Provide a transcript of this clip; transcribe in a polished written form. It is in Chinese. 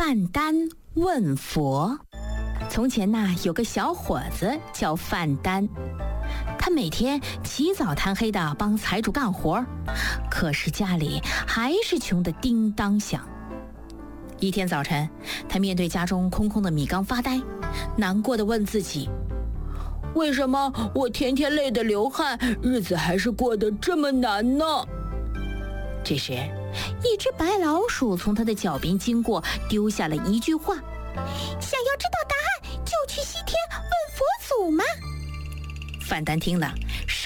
范丹问佛。从前呐，有个小伙子叫范丹，他每天起早贪黑的帮财主干活，可是家里还是穷得叮当响。一天早晨，他面对家中空空的米缸发呆，难过地问自己：为什么我天天累得流汗，日子还是过得这么难呢？这时，一只白老鼠从他的脚边经过，丢下了一句话：想要知道答案，就去西天问佛祖吗？范丹听了，